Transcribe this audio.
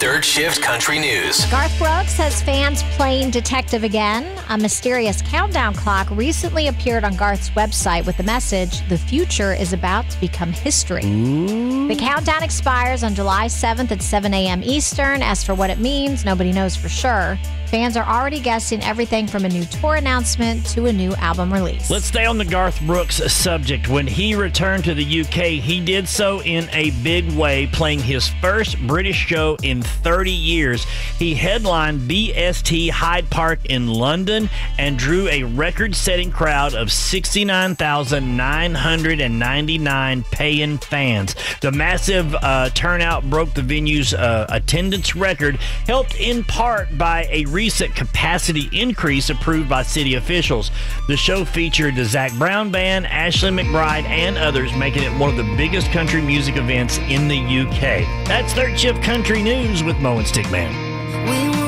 Third Shift Country News. Garth Brooks has fans playing detective again. A mysterious countdown clock recently appeared on Garth's website with the message, "The future is about to become history." The countdown expires on July 7th at 7 a.m. Eastern. As for what it means, nobody knows for sure. Fans are already guessing everything from a new tour announcement to a new album release. Let's stay on the Garth Brooks subject. When he returned to the UK, he did so in a big way, playing his first British show in 30 years. He headlined BST Hyde Park in London and drew a record-setting crowd of 69,999 paying fans. The massive turnout broke the venue's attendance record, helped in part by a recent capacity increase approved by city officials. The show featured the Zac Brown Band, Ashley McBryde, and others, making it one of the biggest country music events in the UK. That's Third Shift Country News with Mo and Stickman.